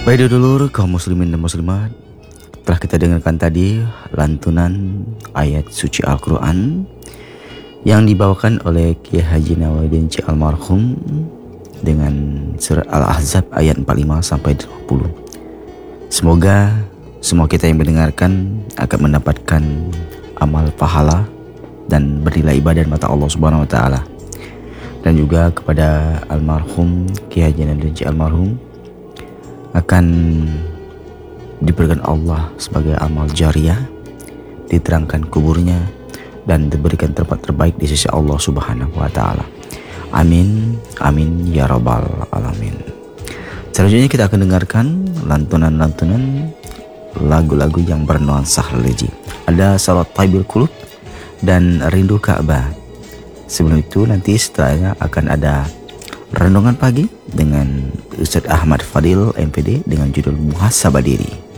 Baik dulur kaum muslimin dan muslimat, telah kita dengarkan tadi lantunan ayat suci Al-Quran yang dibawakan oleh Kiai Haji Nawaidin C. Almarhum dengan surat Al-Ahzab ayat 45 sampai 20. Semoga semua kita yang mendengarkan akan mendapatkan amal pahala dan bernilai ibadah mata Allah Subhanahu wa taala. Dan juga kepada almarhum Kiai Haji Nawaidin C. Almarhum akan diberikan Allah sebagai amal jariah, diterangkan kuburnya dan diberikan tempat terbaik di sisi Allah Subhanahu wa taala. Amin, amin ya rabbal alamin. Selanjutnya kita akan dengarkan lantunan-lantunan lagu-lagu yang bernuansa religi. Ada Salat Taibil Qulub dan Rindu Ka'bah. Sebelum itu nanti setelahnya akan ada Renungan Pagi dengan Ustadz Ahmad Fadil MPD dengan judul Muhasabah Diri.